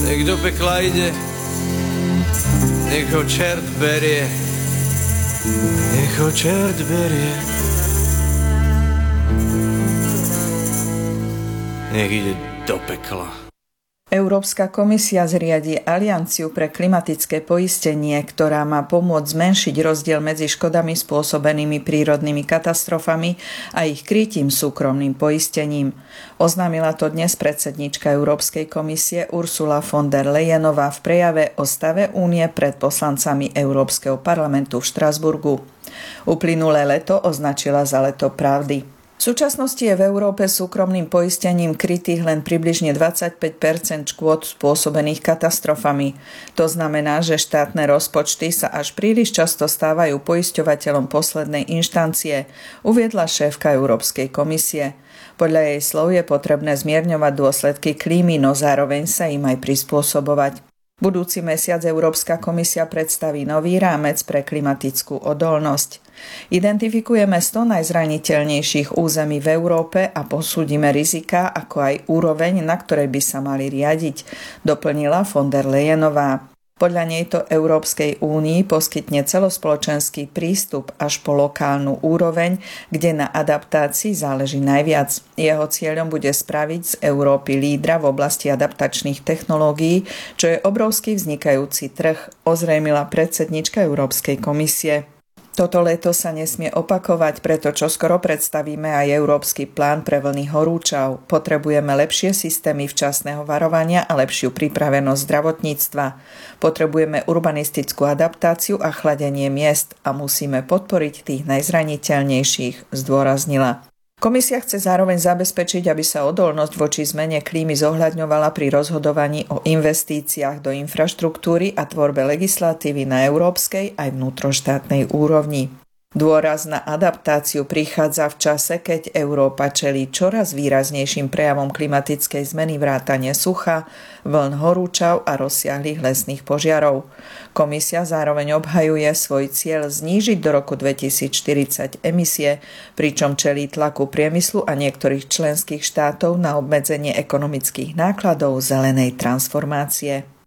Nech do pekla ide, nech ho čert berie, nech ho čert berie. Nech ide do pekla. Európska komisia zriadi alianciu pre klimatické poistenie, ktorá má pomôcť zmenšiť rozdiel medzi škodami spôsobenými prírodnými katastrofami a ich krytím súkromným poistením. Oznámila to dnes predsedníčka Európskej komisie Ursula von der Leyenová v prejave o stave únie pred poslancami Európskeho parlamentu v Štrasburgu. Uplynulé leto označila za leto pravdy. V súčasnosti je v Európe súkromným poistením krytých len približne 25% škôd spôsobených katastrofami. To znamená, že štátne rozpočty sa až príliš často stávajú poisťovateľom poslednej inštancie, uviedla šéfka Európskej komisie. Podľa jej slov je potrebné zmierňovať dôsledky klímy, no zároveň sa im aj prispôsobovať. Budúci mesiac Európska komisia predstaví nový rámec pre klimatickú odolnosť. Identifikujeme 100 najzraniteľnejších území v Európe a posúdime riziká, ako aj úroveň, na ktorej by sa mali riadiť, doplnila von der Leyenová. Podľa nej to Európskej únii poskytne celospoločenský prístup až po lokálnu úroveň, kde na adaptácii záleží najviac. Jeho cieľom bude spraviť z Európy lídra v oblasti adaptačných technológií, čo je obrovský vznikajúci trh, ozrejmila predsedníčka Európskej komisie. Toto leto sa nesmie opakovať, preto čoskoro predstavíme aj Európsky plán pre vlny horúčav. Potrebujeme lepšie systémy včasného varovania a lepšiu pripravenosť zdravotníctva. Potrebujeme urbanistickú adaptáciu a chladenie miest a musíme podporiť tých najzraniteľnejších, zdôraznila. Komisia chce zároveň zabezpečiť, aby sa odolnosť voči zmene klímy zohľadňovala pri rozhodovaní o investíciách do infraštruktúry a tvorbe legislatívy na európskej aj vnútroštátnej úrovni. Dôraz na adaptáciu prichádza v čase, keď Európa čelí čoraz výraznejším prejavom klimatickej zmeny vrátane sucha, vln horúčav a rozsiahlych lesných požiarov. Komisia zároveň obhajuje svoj cieľ znížiť do roku 2040 emisie, pričom čelí tlaku priemyslu a niektorých členských štátov na obmedzenie ekonomických nákladov zelenej transformácie.